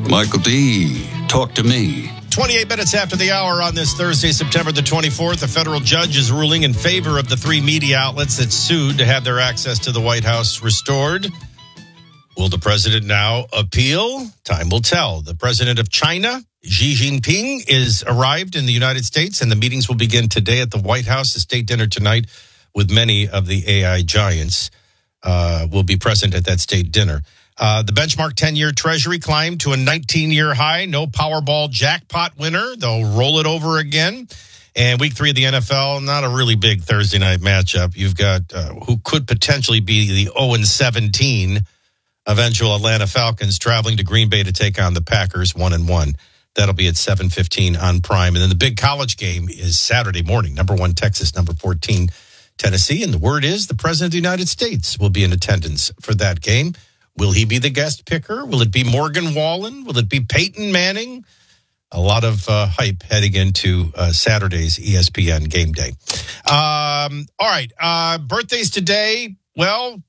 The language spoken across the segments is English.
Michael D., talk to me. 28 minutes after the hour on this Thursday, September the 24th, a federal judge is ruling in favor of the three media outlets that sued to have their access to the White House restored. Will the president now appeal? Time will tell. The president of China, Xi Jinping, is arrived in the United States, and the meetings will begin today at the White House. The state dinner tonight with many of the AI giants will be present at that state dinner. The benchmark 10-year Treasury climbed to a 19-year high. No Powerball jackpot winner. They'll roll it over again. And week 3 of the NFL, not a really big Thursday night matchup. You've got who could potentially be the 0-17 eventual Atlanta Falcons traveling to Green Bay to take on the Packers 1-1. That'll be at 7:15 on Prime. And then the big college game is Saturday morning. Number 1 Texas, number 14 Tennessee. And the word is the President of the United States will be in attendance for that game. Will he be the guest picker? Will it be Morgan Wallen? Will it be Peyton Manning? A lot of hype heading into Saturday's ESPN game day. All right. Birthdays today. Well,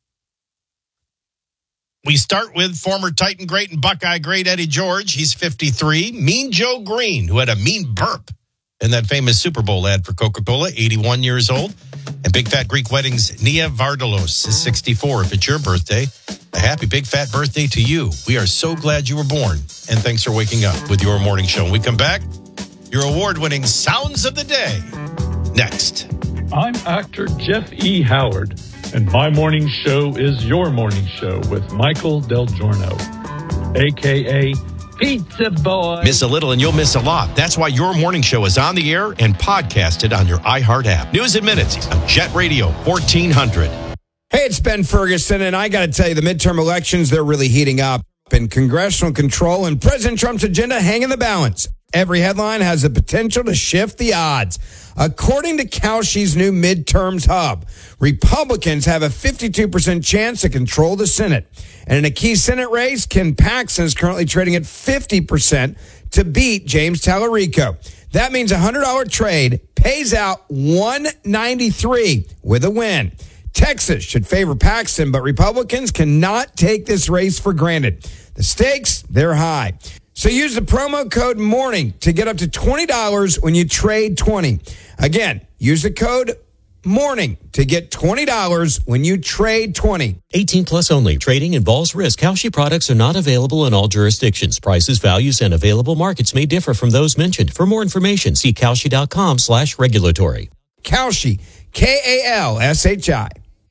we start with former Titan great and Buckeye great Eddie George. He's 53. Mean Joe Green, who had a mean burp in that famous Super Bowl ad for Coca-Cola, 81 years old. And Big Fat Greek Weddings, Nia Vardalos is 64. If it's your birthday, a happy big fat birthday to you. We are so glad you were born. And thanks for waking up with your morning show. When we come back, your award-winning Sounds of the Day. Next. I'm actor Jeff E. Howard, and my morning show is your morning show with Michael Del Giorno, a.k.a. Pizza Boy. Miss a little and you'll miss a lot. That's why your morning show is on the air and podcasted on your iHeart app. News in minutes on Jet Radio 1400. Hey, it's Ben Ferguson, and I got to tell you, the midterm elections, they're really heating up. And congressional control and President Trump's agenda hang in the balance. Every headline has the potential to shift the odds. According to Kalshi's new midterms hub, Republicans have a 52% chance to control the Senate. And in a key Senate race, Ken Paxton is currently trading at 50% to beat James Tallarico. That means a $100 trade pays out $193 with a win. Texas should favor Paxton, but Republicans cannot take this race for granted. The stakes, they're high. So use the promo code MORNING to get up to $20 when you trade 20. Again, use the code MORNING to get $20 when you trade 20. 18 plus only. Trading involves risk. Kalshi products are not available in all jurisdictions. Prices, values, and available markets may differ from those mentioned. For more information, see Kalshi.com/regulatory. Kalshi, Kalshi.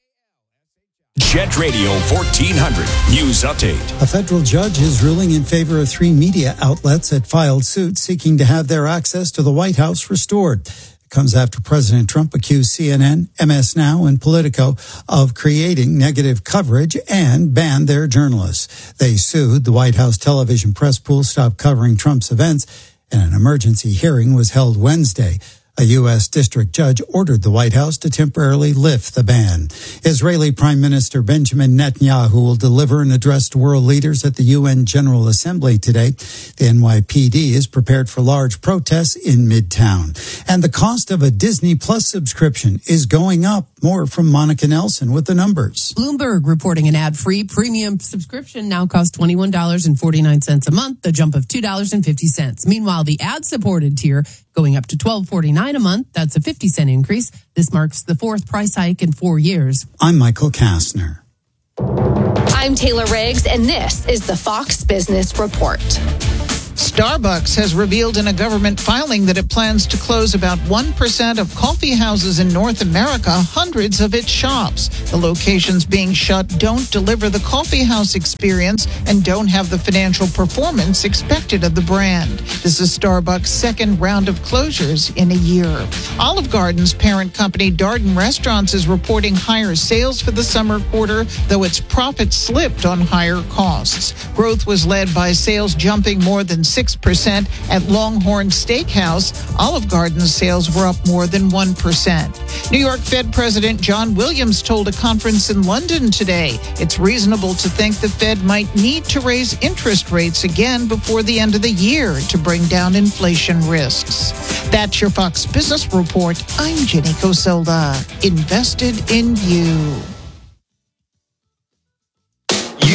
Jet Radio 1400 News Update. A federal judge is ruling in favor of 3 media outlets that filed suit seeking to have their access to the White House restored. It comes after President Trump accused CNN, MS Now, and Politico of creating negative coverage and banned their journalists. They sued. The White House television press pool stopped covering Trump's events, and an emergency hearing was held Wednesday. A U.S. district judge ordered the White House to temporarily lift the ban. Israeli Prime Minister Benjamin Netanyahu will deliver an address to world leaders at the UN General Assembly today. The NYPD is prepared for large protests in Midtown. And the cost of a Disney Plus subscription is going up. More from Monica Nelson with the numbers. Bloomberg reporting an ad-free premium subscription now costs $21.49 a month, a jump of $2.50. Meanwhile, the ad-supported tier going up to $12.49 a month. That's a 50-cent increase. This marks the 4th price hike in 4 years. I'm Michael Kastner. I'm Taylor Riggs, and this is the Fox Business Report. Starbucks has revealed in a government filing that it plans to close about 1% of coffee houses in North America, hundreds of its shops. The locations being shut don't deliver the coffee house experience and don't have the financial performance expected of the brand. This is Starbucks' second round of closures in a year. Olive Garden's parent company, Darden Restaurants, is reporting higher sales for the summer quarter, though its profits slipped on higher costs. Growth was led by sales jumping more than 6% at Longhorn Steakhouse. Olive Garden's sales were up more than 1%. New York Fed President John Williams told a conference in London today it's reasonable to think the Fed might need to raise interest rates again before the end of the year to bring down inflation risks. That's your Fox Business Report. I'm Jenny Coselda. Invested in you. You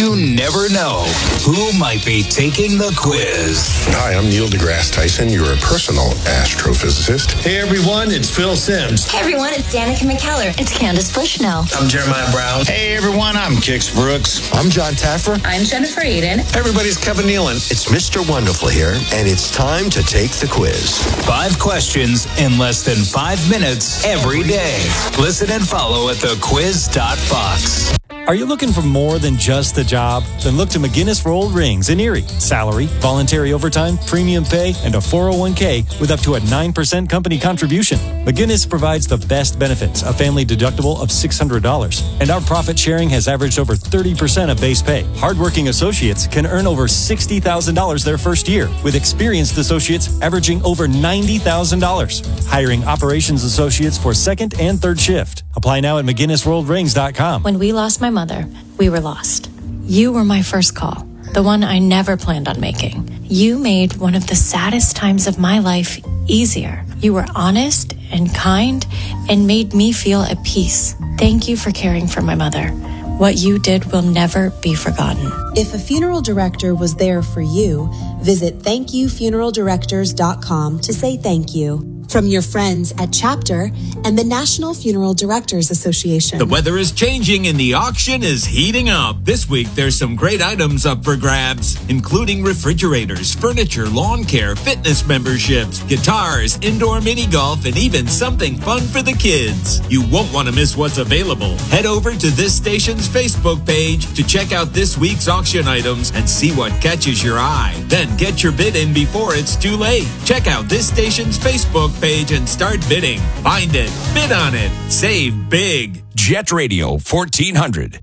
You never know who might be taking the quiz. Hi, I'm Neil deGrasse Tyson, your personal astrophysicist. Hey everyone, it's Phil Sims. Hey everyone, it's Danica McKellar. It's Candace Bushnell. I'm Jeremiah Brown. Hey everyone, I'm Kix Brooks. I'm John Taffer. I'm Jennifer Aiden. Hey everybody's Kevin Nealon. It's Mr. Wonderful here, and it's time to take the quiz. 5 questions in less than 5 minutes every day. Listen and follow at thequiz.fox. Are you looking for more than just a job? Then look to McGinnis Rolled Rings in Erie. Salary, voluntary overtime, premium pay, and a 401k with up to a 9% company contribution. McGinnis provides the best benefits, a family deductible of $600. And our profit sharing has averaged over 30% of base pay. Hardworking associates can earn over $60,000 their first year, with experienced associates averaging over $90,000. Hiring operations associates for second and third shift. Apply now at McGinnisRolledRings.com. When we lost my mother, we were lost. You were my first call, the one I never planned on making. You made one of the saddest times of my life easier. You were honest and kind and made me feel at peace. Thank you for caring for my mother. What you did will never be forgotten. If a funeral director was there for you, visit thankyoufuneraldirectors.com to say thank you. From your friends at Chapter and the National Funeral Directors Association. The weather is changing and the auction is heating up. This week, there's some great items up for grabs, including refrigerators, furniture, lawn care, fitness memberships, guitars, indoor mini golf, and even something fun for the kids. You won't want to miss what's available. Head over to this station's Facebook page to check out this week's auction items and see what catches your eye. Then get your bid in before it's too late. Check out this station's Facebook page and start bidding. Find it, bid on it, save big. Jet Radio 1400.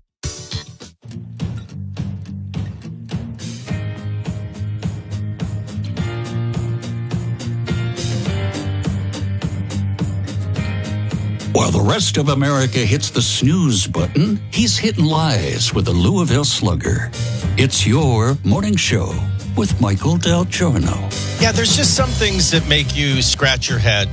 While the rest of America hits the snooze button, he's hitting lies with the Louisville Slugger. It's your morning show with Michael Del Giorno. Yeah, there's just some things that make you scratch your head.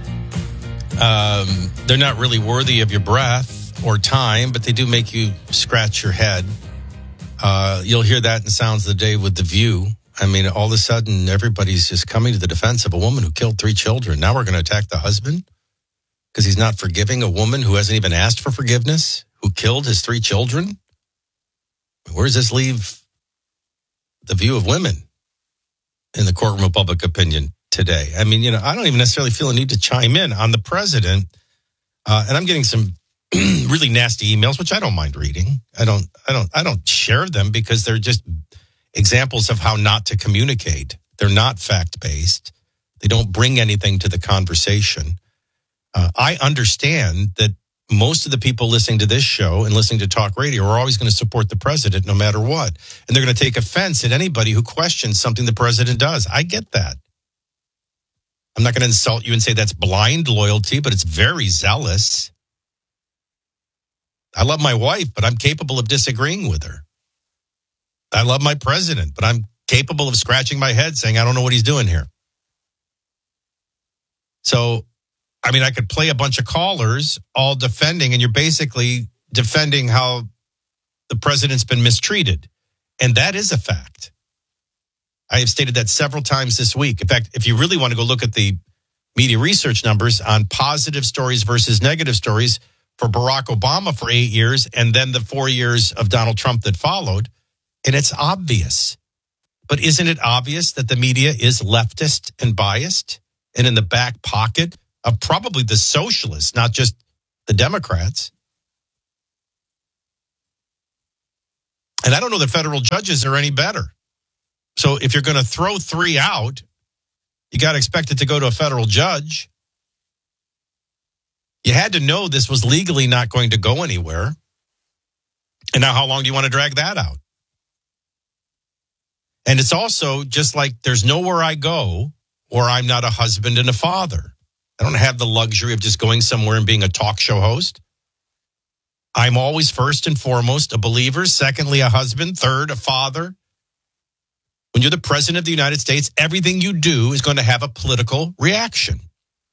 They're not really worthy of your breath or time, but they do make you scratch your head. You'll hear that in Sounds of the Day with The View. I mean, all of a sudden, everybody's just coming to the defense of a woman who killed 3 children. Now we're going to attack the husband because he's not forgiving a woman who hasn't even asked for forgiveness, who killed his 3 children. Where does this leave the view of women in the courtroom of public opinion today? I mean, I don't even necessarily feel a need to chime in on the president. And I'm getting some really nasty emails, which I don't mind reading. I don't share them because they're just examples of how not to communicate. They're not fact-based. They don't bring anything to the conversation. I understand that most of the people listening to this show and listening to talk radio are always going to support the president no matter what. And they're going to take offense at anybody who questions something the president does. I get that. I'm not going to insult you and say that's blind loyalty, but it's very zealous. I love my wife, but I'm capable of disagreeing with her. I love my president, but I'm capable of scratching my head saying, I don't know what he's doing here. So, I mean, I could play a bunch of callers all defending, and you're basically defending how the president's been mistreated. And that is a fact. I have stated that several times this week. In fact, if you really want to go look at the media research numbers on positive stories versus negative stories for Barack Obama for 8 years and then the 4 years of Donald Trump that followed, and it's obvious. But isn't it obvious that the media is leftist and biased and in the back pocket of probably the socialists, not just the Democrats? And I don't know that federal judges are any better. So if you're going to throw 3 out, you got to expect it to go to a federal judge. You had to know this was legally not going to go anywhere. And now how long do you want to drag that out? And it's also just like there's nowhere I go where I'm not a husband and a father. I don't have the luxury of just going somewhere and being a talk show host. I'm always first and foremost a believer, secondly, a husband, third, a father. When you're the president of the United States, everything you do is going to have a political reaction.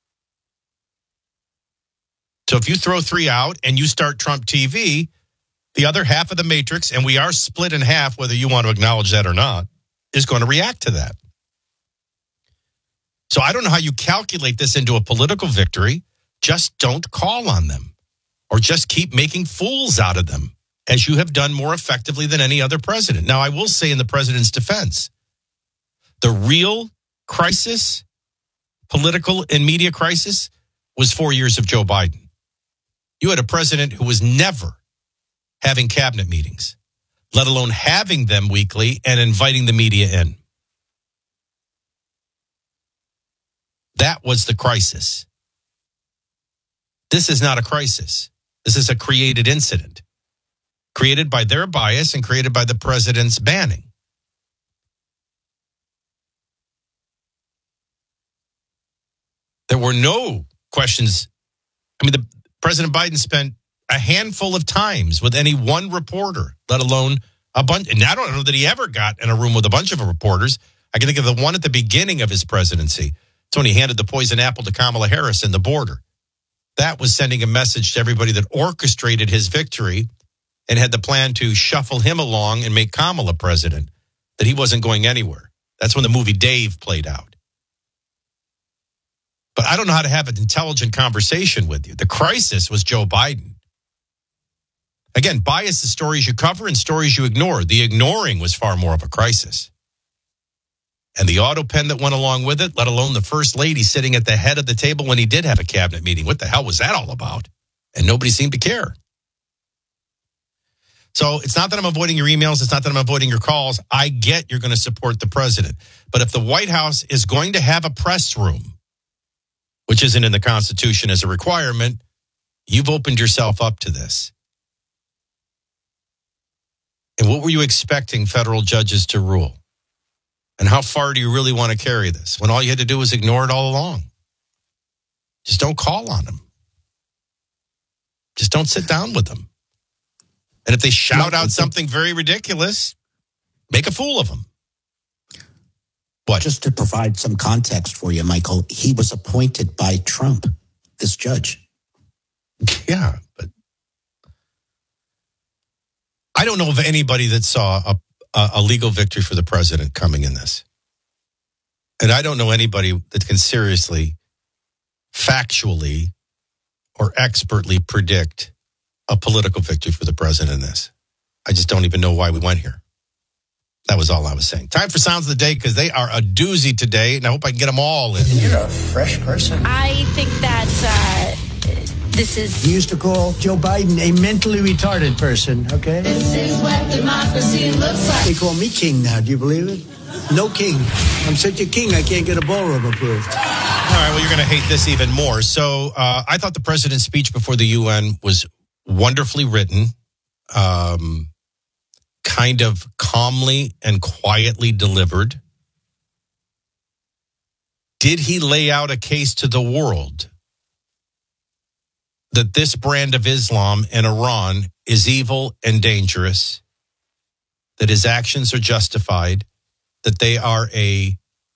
So if you throw 3 out and you start Trump TV, the other half of the matrix, and we are split in half, whether you want to acknowledge that or not, is going to react to that. So I don't know how you calculate this into a political victory. Just don't call on them, or just keep making fools out of them, as you have done more effectively than any other president. Now, I will say in the president's defense, the real crisis, political and media crisis, was 4 years of Joe Biden. You had a president who was never having cabinet meetings, let alone having them weekly and inviting the media in. That was the crisis. This is not a crisis. This is a created incident, created by their bias and created by the president's banning. There were no questions. I mean, President Biden spent a handful of times with any one reporter, let alone a bunch. And I don't know that he ever got in a room with a bunch of reporters. I can think of the one at the beginning of his presidency. It's when he handed the poison apple to Kamala Harris in the border. That was sending a message to everybody that orchestrated his victory and had the plan to shuffle him along and make Kamala president, that he wasn't going anywhere. That's when the movie Dave played out. But I don't know how to have an intelligent conversation with you. The crisis was Joe Biden. Again, bias is stories you cover and stories you ignore. The ignoring was far more of a crisis. And the auto pen that went along with it, let alone the first lady sitting at the head of the table when he did have a cabinet meeting. What the hell was that all about? And nobody seemed to care. So it's not that I'm avoiding your emails. It's not that I'm avoiding your calls. I get you're going to support the president. But if the White House is going to have a press room, which isn't in the Constitution as a requirement, you've opened yourself up to this. And what were you expecting federal judges to rule? And how far do you really want to carry this when all you had to do was ignore it all along? Just don't call on them. Just don't sit down with them. And if they shout out something very ridiculous, make a fool of them. What? Just to provide some context for you, Michael, he was appointed by Trump, this judge. Yeah, but I don't know of anybody that saw a legal victory for the president coming in this. And I don't know anybody that can seriously, factually, or expertly predict a political victory for the president in this. I just don't even know why we went here. That was all I was saying. Time for Sounds of the Day, because they are a doozy today, and I hope I can get them all in. You're a fresh person. I think that this is... You used to call Joe Biden a mentally retarded person, okay? This is what democracy looks like. They call me king now. Do you believe it? No king. I'm such a king, I can't get a ballroom approved. All right, well, you're going to hate this even more. So I thought the president's speech before the UN was wonderfully written, kind of calmly and quietly delivered. Did he lay out a case to the world that this brand of Islam and Iran is evil and dangerous, that his actions are justified, that they are a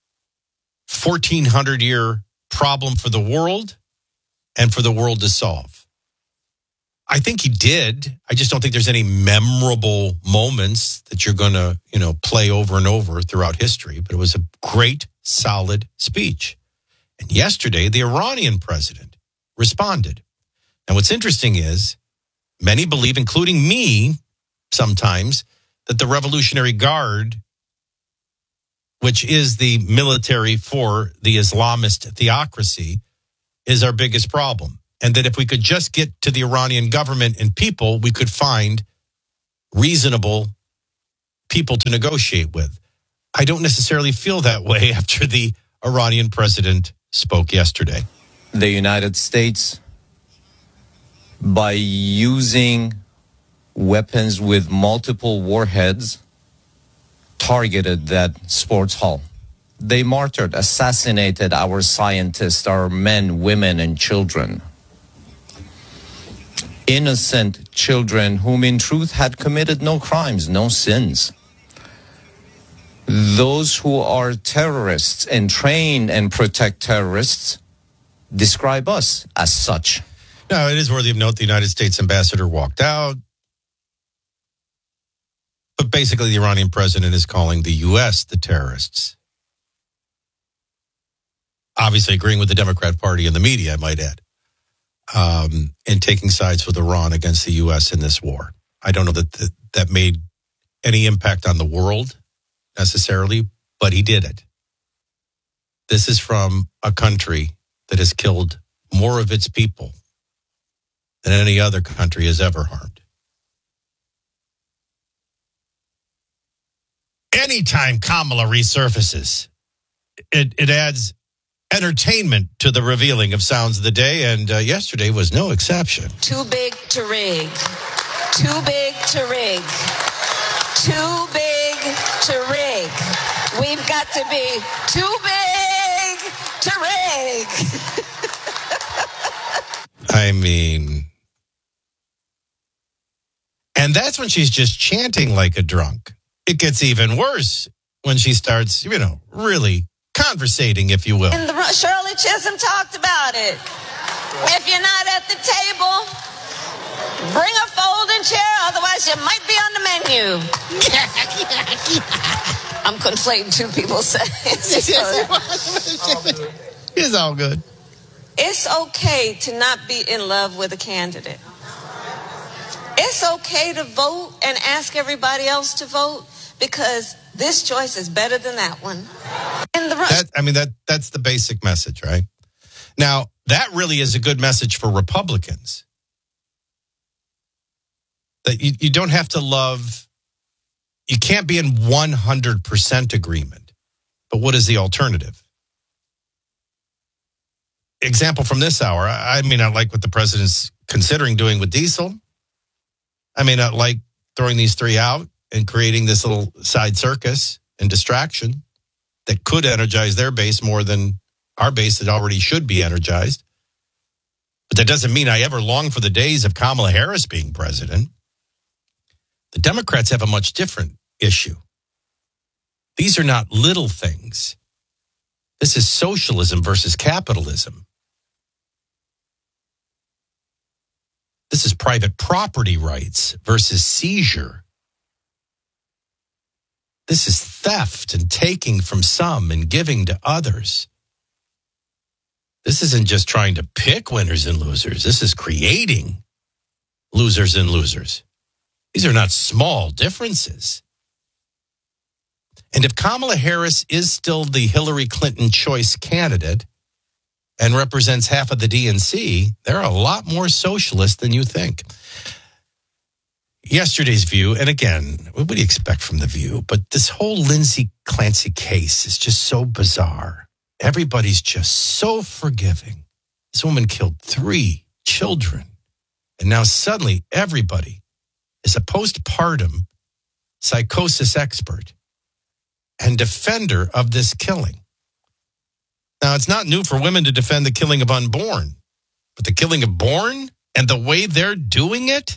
1,400-year problem for the world and for the world to solve? I think he did. I just don't think there's any memorable moments that you're going to, play over and over throughout history. But it was a great, solid speech. And yesterday, the Iranian president responded. And what's interesting is many believe, including me sometimes, that the Revolutionary Guard, which is the military for the Islamist theocracy, is our biggest problem. And that if we could just get to the Iranian government and people, we could find reasonable people to negotiate with. I don't necessarily feel that way after the Iranian president spoke yesterday. The United States, by using weapons with multiple warheads, targeted that sports hall. They martyred, assassinated our scientists, our men, women, and children. Innocent children whom in truth had committed no crimes, no sins. Those who are terrorists and train and protect terrorists describe us as such. No, it is worthy of note the United States ambassador walked out. But basically, the Iranian president is calling the U.S. the terrorists. Obviously agreeing with the Democrat Party and the media, I might add, and taking sides with Iran against the U.S. in this war. I don't know that that made any impact on the world necessarily, but he did it. This is from a country that has killed more of its people than any other country has ever harmed. Anytime Kamala resurfaces, it adds entertainment to the revealing of sounds of the day, and yesterday was no exception. Too big to rig. Too big to rig. Too big to rig. We've got to be too big to rig. I mean, and that's when she's just chanting like a drunk. It gets even worse when she starts, really conversating, if you will. And Shirley Chisholm talked about it. If you're not at the table, bring a folding chair, otherwise you might be on the menu. I'm conflating two people's sayings. It's all good. It's okay to not be in love with a candidate. It's okay to vote and ask everybody else to vote, because this choice is better than that one. That's the basic message, right? Now, that really is a good message for Republicans. That you don't have to love, you can't be in 100% agreement. But what is the alternative? Example from this hour, I may not like what the president's considering doing with diesel. I may not like throwing these three out and creating this little side circus and distraction that could energize their base more than our base that already should be energized. But that doesn't mean I ever long for the days of Kamala Harris being president. The Democrats have a much different issue. These are not little things. This is socialism versus capitalism. This is private property rights versus seizure. This is theft and taking from some and giving to others. This isn't just trying to pick winners and losers. This is creating losers and losers. These are not small differences. And if Kamala Harris is still the Hillary Clinton choice candidate and represents half of the DNC, they're a lot more socialist than you think. Yesterday's View, and again, what do you expect from The View? But this whole Lindsay Clancy case is just so bizarre. Everybody's just so forgiving. This woman killed 3 children. And now suddenly everybody is a postpartum psychosis expert and defender of this killing. Now, it's not new for women to defend the killing of unborn, but the killing of born and the way they're doing it?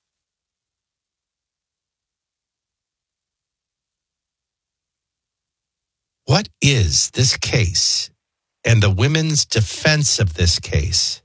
What is this case and the women's defense of this case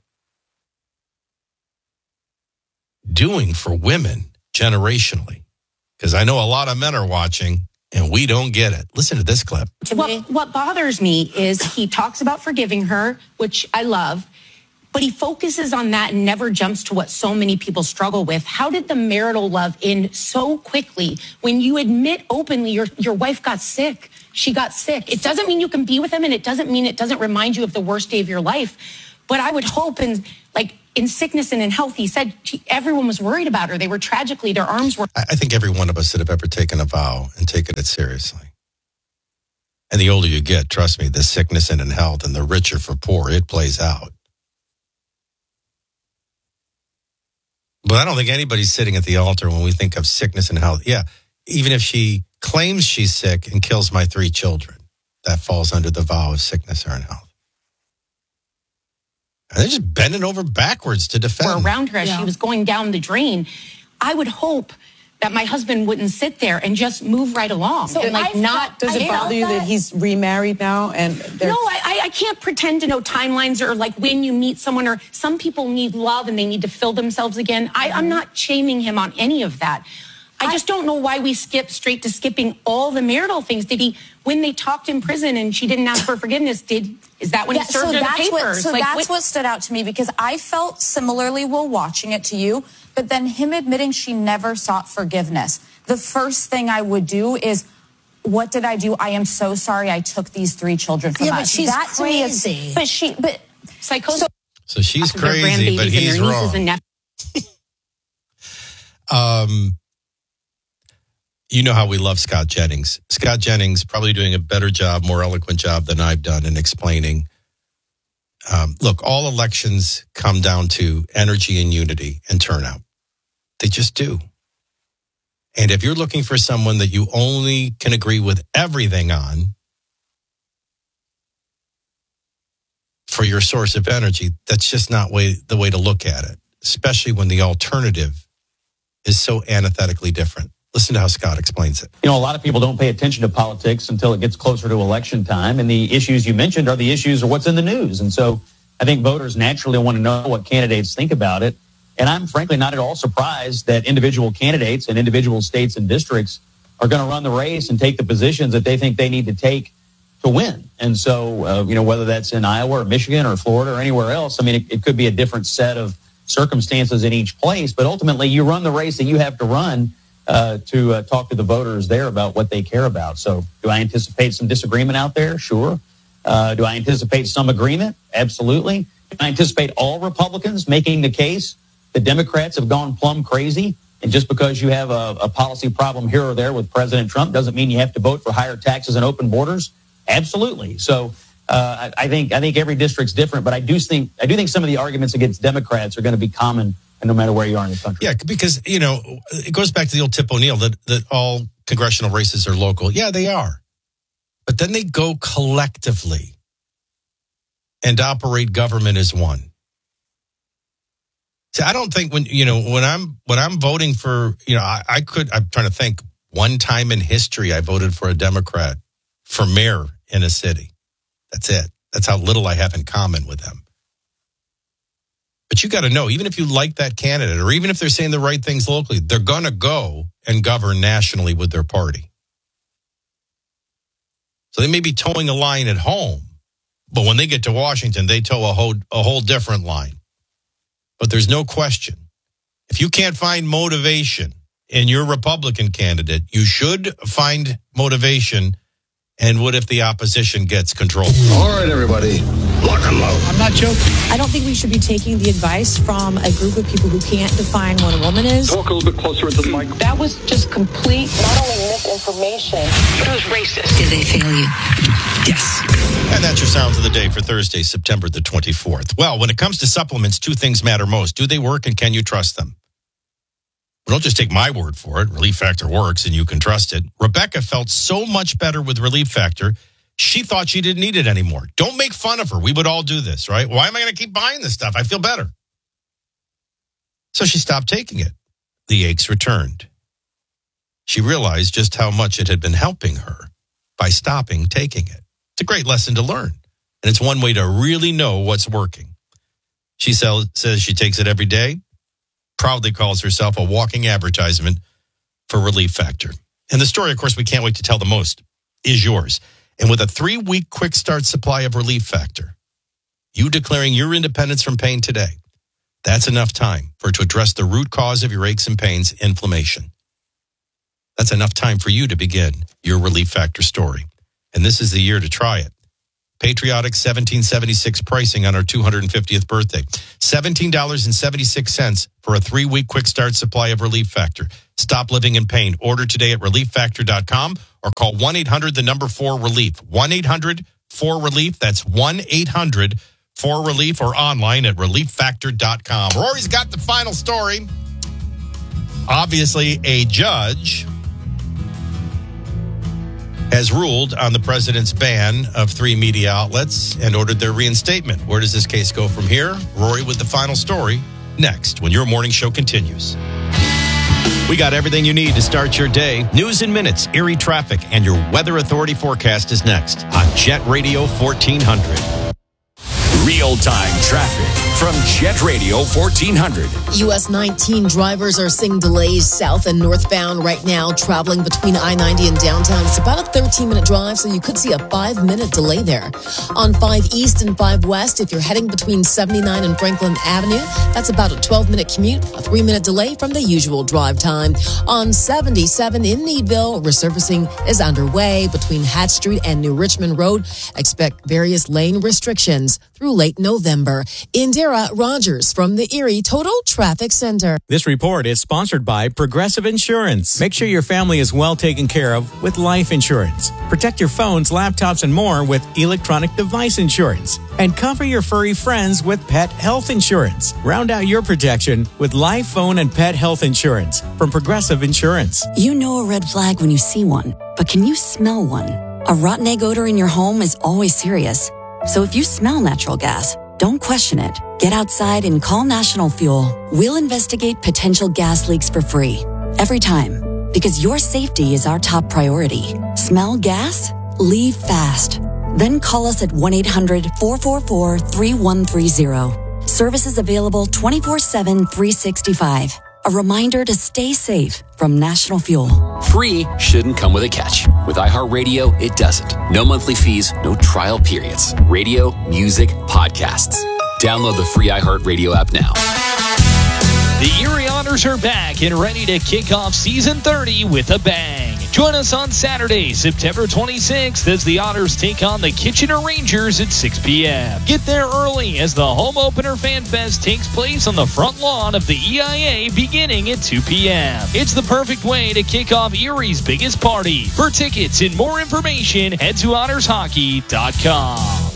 doing for women generationally? Because I know a lot of men are watching and we don't get it. Listen to this clip. What bothers me is he talks about forgiving her, which I love, but he focuses on that and never jumps to what so many people struggle with. How did the marital love end so quickly when you admit openly your wife got sick? She got sick. It doesn't mean you can be with him, and it doesn't mean it doesn't remind you of the worst day of your life. But I would hope in sickness and in health, he said everyone was worried about her. They were tragically, their arms were. I think every one of us that have ever taken a vow and taken it seriously. And the older you get, trust me, the sickness and in health and the richer for poor, it plays out. But I don't think anybody's sitting at the altar when we think of sickness and health. Yeah, even if she claims she's sick and kills my 3 children, that falls under the vow of sickness or in health. And they're just bending over backwards to defend. Around her as she was going down the drain. I would hope that my husband wouldn't sit there and just move right along. So and does it bother you that he's remarried now? And no, I can't pretend to know timelines or when you meet someone, or some people need love and they need to fill themselves again. I'm not shaming him on any of that. I just don't know why we skip straight to skipping all the marital things. When they talked in prison and she didn't ask for forgiveness, is that when he served her the papers? That's what stood out to me, because I felt similarly while watching it to you, but then him admitting she never sought forgiveness. The first thing I would do is, what did I do? I am so sorry I took these 3 children from us. But she's that crazy. To me is, but psychosis. So she's crazy, but he's wrong. You know how we love Scott Jennings. Scott Jennings probably doing a better job, more eloquent job than I've done in explaining. Look, all elections come down to energy and unity and turnout. They just do. And if you're looking for someone that you only can agree with everything on for your source of energy, that's just not the way to look at it, especially when the alternative is so antithetically different. Listen to how Scott explains it. You know, a lot of people don't pay attention to politics until it gets closer to election time. And the issues you mentioned are the issues of what's in the news. And so I think voters naturally want to know what candidates think about it. And I'm frankly not at all surprised that individual candidates in individual states and districts are going to run the race and take the positions that they think they need to take to win. And so, whether that's in Iowa or Michigan or Florida or anywhere else, I mean, it could be a different set of circumstances in each place. But ultimately, you run the race that you have to run to talk to the voters there about what they care about. So do I anticipate some disagreement out there? Sure. Do I anticipate some agreement? Absolutely. Do I anticipate all Republicans making the case that Democrats have gone plumb crazy? And just because you have a policy problem here or there with President Trump doesn't mean you have to vote for higher taxes and open borders? Absolutely. So I think every district's different, but I do think some of the arguments against Democrats are going to be common, and no matter where you are in the country. Yeah, because, it goes back to the old Tip O'Neill that all congressional races are local. Yeah, they are. But then they go collectively and operate government as one. See, I don't think when I'm voting for, I'm trying to think, one time in history I voted for a Democrat for mayor in a city. That's it. That's how little I have in common with them. But you got to know, even if you like that candidate, or even if they're saying the right things locally, they're going to go and govern nationally with their party. So they may be towing a line at home, but when they get to Washington, they tow a whole different line. But there's no question, if you can't find motivation in your Republican candidate, you should find motivation. And what if the opposition gets control? All right, everybody, lock them out. I'm not joking. I don't think we should be taking the advice from a group of people who can't define what a woman is. Talk a little bit closer into the mic. That was just complete, not only misinformation, but it was racist. Did they fail you? Yes. And that's your sounds of the day for Thursday, September the 24th. Well, when it comes to supplements, 2 things matter most. Do they work, and can you trust them? Well, don't just take my word for it. Relief Factor works and you can trust it. Rebecca felt so much better with Relief Factor, she thought she didn't need it anymore. Don't make fun of her. We would all do this, right? Why am I going to keep buying this stuff? I feel better. So she stopped taking it. The aches returned. She realized just how much it had been helping her by stopping taking it. It's a great lesson to learn. And it's one way to really know what's working. She says she takes it every day. Proudly calls herself a walking advertisement for Relief Factor. And the story, of course, we can't wait to tell the most, is yours. And with a 3-week quick start supply of Relief Factor, you declaring your independence from pain today, that's enough time for it to address the root cause of your aches and pains, inflammation. That's enough time for you to begin your Relief Factor story. And this is the year to try it. Patriotic $17.76 pricing on our 250th birthday. $17.76 for a 3-week quick start supply of Relief Factor. Stop living in pain. Order today at ReliefFactor.com or call 1-800-4-RELIEF. 1-800-4-RELIEF. That's 1-800-4-RELIEF or online at ReliefFactor.com. Rory's got the final story. Obviously, a judge has ruled on the president's ban of 3 media outlets and ordered their reinstatement. Where does this case go from here? Rory with the final story next when your morning show continues. We got everything you need to start your day. News in minutes, Erie traffic, and your Weather Authority forecast is next on Jet Radio 1400. Real-time traffic from Jet Radio 1400. US 19 drivers are seeing delays south and northbound right now, traveling between I-90 and downtown. It's about a 13-minute drive, so you could see a 5-minute delay there. On 5 East and 5 West, if you're heading between 79 and Franklin Avenue, that's about a 12-minute commute, a 3-minute delay from the usual drive time. On 77 in Needville, resurfacing is underway between Hatch Street and New Richmond Road. Expect various lane restrictions through late November. Indira Rogers from the Erie Total Traffic Center. This report is sponsored by Progressive Insurance. Make sure your family is well taken care of with life insurance. Protect your phones, laptops, and more with electronic device insurance. And cover your furry friends with pet health insurance. Round out your protection with life, phone, and pet health insurance from Progressive Insurance. You know a red flag when you see one, but can you smell one? A rotten egg odor in your home is always serious. So if you smell natural gas, don't question it. Get outside and call National Fuel. We'll investigate potential gas leaks for free. Every time. Because your safety is our top priority. Smell gas? Leave fast. Then call us at 1-800-444-3130. Services available 24/7, 365. A reminder to stay safe from National Fuel. Free shouldn't come with a catch. With iHeartRadio, it doesn't. No monthly fees, no trial periods. Radio, music, podcasts. Download the free iHeartRadio app now. The Erie Otters are back and ready to kick off season 30 with a bang. Join us on Saturday, September 26th, as the Otters take on the Kitchener Rangers at 6 p.m. Get there early as the Home Opener Fan Fest takes place on the front lawn of the EIA beginning at 2 p.m. It's the perfect way to kick off Erie's biggest party. For tickets and more information, head to OttersHockey.com.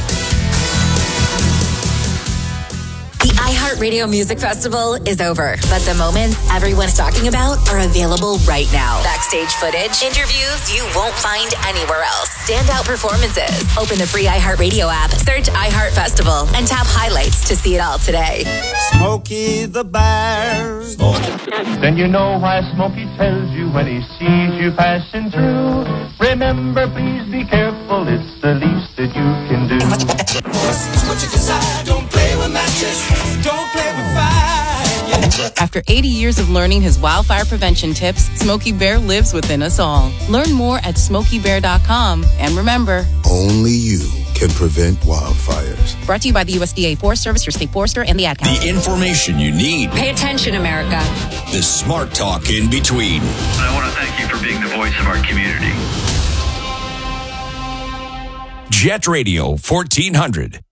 The iHeartRadio Music Festival is over, but the moments everyone's talking about are available right now. Backstage footage, interviews you won't find anywhere else, standout performances. Open the free iHeartRadio app, search iHeart Festival, and tap highlights to see it all today. Smokey the Bear. Then you know why Smokey tells you when he sees you passing through. Remember, please be careful, it's the least that you can do. What you decide, don't play with matches. Don't play with fire. After 80 years of learning his wildfire prevention tips, Smokey Bear lives within us all. Learn more at SmokeyBear.com. And remember, only you can prevent wildfires. Brought to you by the USDA Forest Service, your state forester, and the Ad Council. The information you need. Pay attention, America. The smart talk in between. I want to thank you for being the voice of our community. Jet Radio 1400.